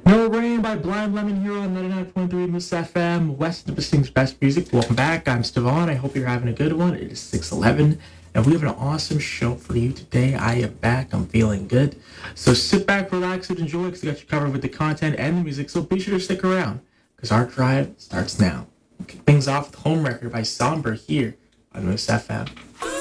No Rain by Blind Lemon here on 99.3 Moose FM, West of Distinct's best music. Welcome back. I'm Stevan. I hope you're having a good one. It is 6:11, and we have an awesome show for you today. I am back. I'm feeling good. So sit back, relax, and enjoy because I got you covered with the content and the music. So be sure to stick around because our drive starts now. We'll kick things off with Home Record by Somber here on Moose FM.